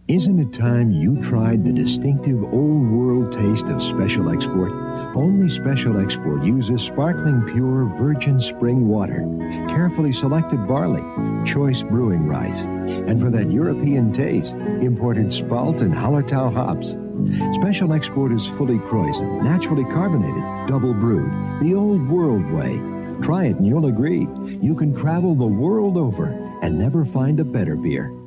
Isn't it time you tried the distinctive old world taste of Special Export? Only Special Export uses sparkling pure virgin spring water, carefully selected barley, choice brewing rice, and for that European taste, imported Spalt and Hallertau hops. Special Export is fully Kreuzt, naturally carbonated, double brewed, the old world way. Try it and you'll agree. You can travel the world over and never find a better beer.